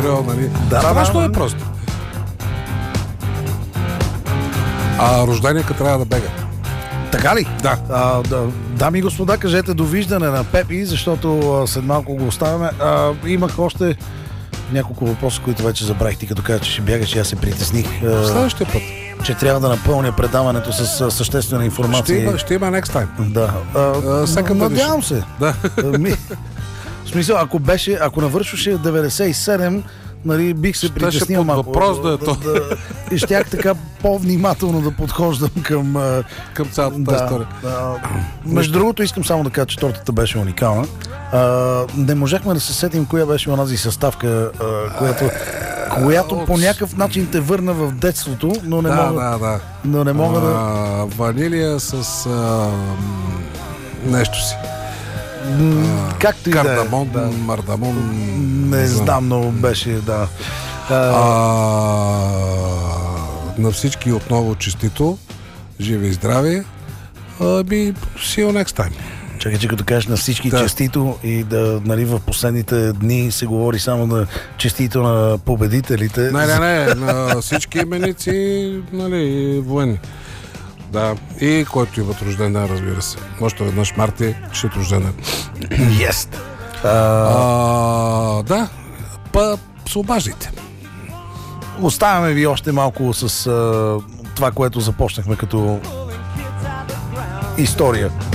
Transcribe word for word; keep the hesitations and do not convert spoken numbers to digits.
Морил, нали? Да, Страшно да, е да. просто. А рожденика трябва да бега. Така ли? Да. А, да. Дами и господа, кажете довиждане на Пепи, защото а, след малко го оставяме. А, имах още няколко въпроса, които вече забравих. Ти като каза, че ще бягаш и аз се притесних, а, Следващия път. че трябва да напълня предаването с а, съществена Ще информация. има, ще има next time. Да. А, second надявам се. Да. Ми, в смисъл, ако беше, ако навършваше деветдесет и седем, нали, бих се Щеше притеснил под малко. въпрос да е то. да, и щях така по-внимателно да подхождам към... а, Към цялата тази да, история. да. Между другото, искам само да кажа, че тортата беше уникална. А, не можахме да се сетим коя беше онази съставка, а, която, която по някакъв начин те върна в детството, но не Да, мога да, да. но не мога да... А, ванилия с а, нещо си. м, Както и да е. Кардамон, Да. мардамон. Не знам, но беше, да. А, А, на всички отново честито. Живи и здрави. Ами, see you next time. Чакай, че като кажеш на всички Да. честито и да, нали, в последните дни се говори само на честито на победителите. Не, не, не, на всички именици, нали, военни. Да, и който имат рожден ден, разбира се. Още веднъж Марти, ще рожден ден. Yes. А, А, да, па се обаждайте. оставяме ви още малко с а, това, което започнахме като история.